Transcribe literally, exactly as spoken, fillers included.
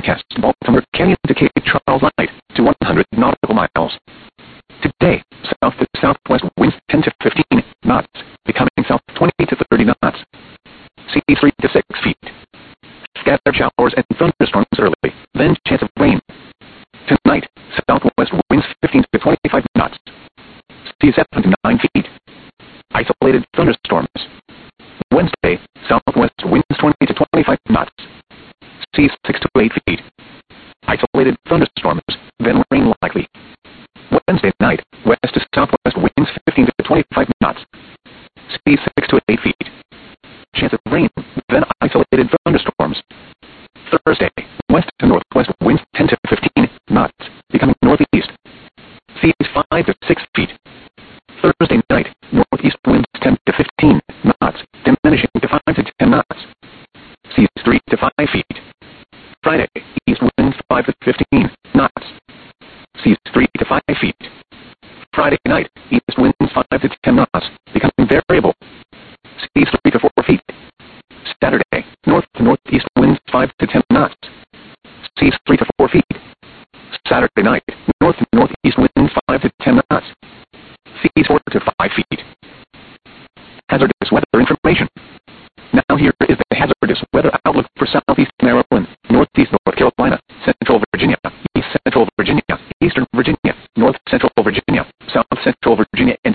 forecast, Baltimore Canyon to Cape Charles Light to one hundred nautical miles. Today, south to southwest winds ten to fifteen knots, becoming south twenty to thirty knots. Seas three to six feet. Scattered showers and thunderstorms early, then chance of rain. Tonight, southwest winds fifteen to twenty-five knots. Seas seven to nine feet. Isolated thunderstorms. Wednesday, southwest winds twenty to twenty-five knots. Seas six to eight feet. Isolated thunderstorms, then rain likely. Wednesday night, west to southwest winds fifteen to twenty-five knots. Seas six to eight feet. Chance of rain, then isolated thunderstorms. Thursday, west to northwest winds ten to fifteen knots, becoming northeast. Seas five to six feet. Thursday night, northeast winds ten to fifteen knots, diminishing to five to ten knots. Seas three to five feet. Friday, east winds five to fifteen knots. Seas three to five feet. Friday night, east winds five to ten knots, becoming variable. Seas three to four feet. Saturday, north to northeast winds five to ten knots. Seas three to four feet. Saturday night, north to northeast winds five to ten knots. Seas four to five feet. Hazardous weather information. Now here is the hazardous weather outlook for southeast Maryland, northeast North Carolina, central Virginia, east central Virginia, eastern Virginia, north central Virginia, south central Virginia